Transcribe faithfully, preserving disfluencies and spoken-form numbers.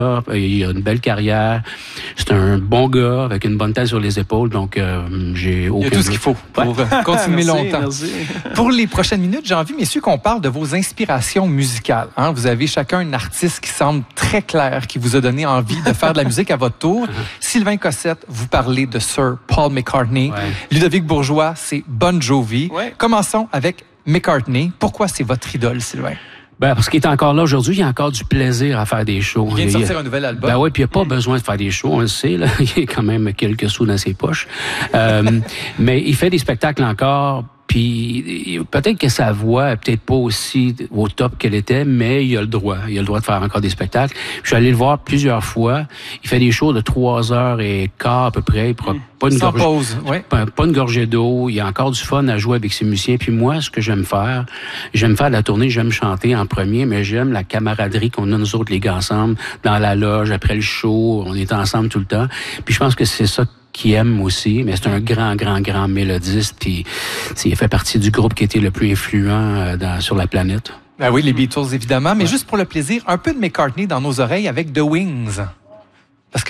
Il a une belle carrière. C'est un bon gars avec une bonne tête sur les épaules. Donc, euh, j'ai aucun... Il y a tout ce qu'il faut pour ouais. continuer merci, longtemps. Merci. Pour les prochaines minutes, j'ai envie, messieurs, qu'on parle de vos inspirations musicales. Hein? Vous avez chacun un artiste qui semble très clair, qui vous a donné envie de faire de la musique à votre tour. Sylvain Cossette, vous parlez de Sir Paul McCartney. Ouais. Ludovic Bourgeois, c'est Bon Jovi. Ouais. Commençons avec McCartney. Pourquoi c'est votre idole, Sylvain? Ben, parce qu'il est encore là aujourd'hui, il y a encore du plaisir à faire des shows. Il vient de sortir un nouvel album. Ben oui, puis il n'y a pas mmh. besoin de faire des shows, on le sait, là. Il y a quand même quelques sous dans ses poches. euh, mais il fait des spectacles encore. Puis peut-être que sa voix est peut-être pas aussi au top qu'elle était, mais il a le droit. Il a le droit de faire encore des spectacles. Je suis allé le voir plusieurs fois. Il fait des shows de trois heures et quart à peu près. Il prend pas une Sans gorgée, pause, ouais. pas, pas une gorgée d'eau. Il y a encore du fun à jouer avec ses musiciens. Puis moi, ce que j'aime faire, j'aime faire la tournée, j'aime chanter en premier, mais j'aime la camaraderie qu'on a nous autres les gars ensemble dans la loge après le show. On est ensemble tout le temps. Puis je pense que c'est ça qui aime aussi, mais c'est un grand, grand, grand mélodiste, puis il fait partie du groupe qui était le plus influent dans, sur la planète. Ben oui, les Beatles, évidemment, mais ouais. juste pour le plaisir, un peu de McCartney dans nos oreilles avec The Wings.